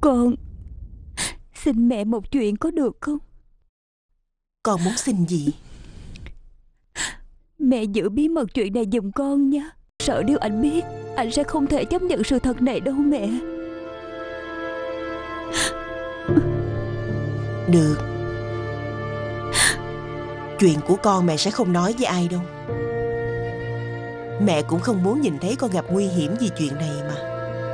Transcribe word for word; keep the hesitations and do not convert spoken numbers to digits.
Con xin mẹ một chuyện có được không? Con muốn xin gì? Mẹ giữ bí mật chuyện này giùm con nha. Sợ nếu anh biết, anh sẽ không thể chấp nhận sự thật này đâu mẹ. Được. Chuyện của con mẹ sẽ không nói với ai đâu. Mẹ cũng không muốn nhìn thấy con gặp nguy hiểm vì chuyện này mà.